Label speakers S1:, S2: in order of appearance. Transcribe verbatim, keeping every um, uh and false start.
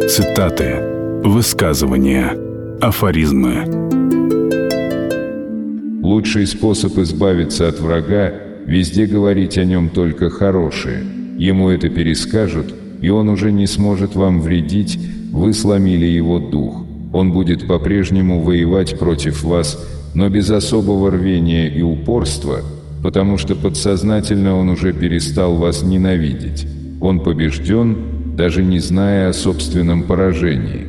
S1: Цитаты, высказывания, афоризмы.
S2: Лучший способ избавиться от врага – везде говорить о нем только хорошее. Ему это перескажут, и он уже не сможет вам вредить, вы сломили его дух. Он будет по-прежнему воевать против вас, но без особого рвения и упорства, потому что подсознательно он уже перестал вас ненавидеть. Он побежден, даже не зная о собственном поражении.